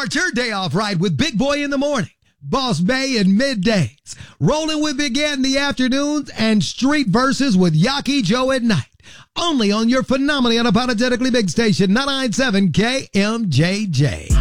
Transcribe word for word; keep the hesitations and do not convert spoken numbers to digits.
Start your day off right with Big Boy in the morning, Boss Bay in middays, rolling with Big Ant in the afternoons, and Street Verses with Yaki Joe at night. Only on your phenomenally unapologetically big station, ninety-nine point seven K M J J.